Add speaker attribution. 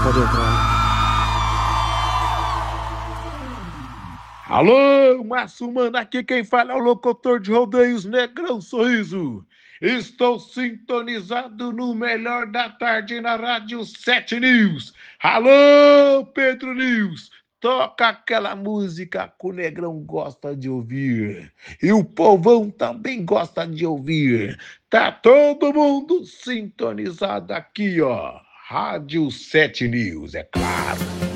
Speaker 1: pode entrar.
Speaker 2: Alô, Márcio Mano, aqui quem fala é o locutor de rodeios Negrão Sorriso. Estou sintonizado no melhor da tarde na Rádio 7 News. Alô, Pedro News, toca aquela música que o Negrão gosta de ouvir. E o povão também gosta de ouvir. Tá todo mundo sintonizado aqui, ó. Rádio 7 News, é claro.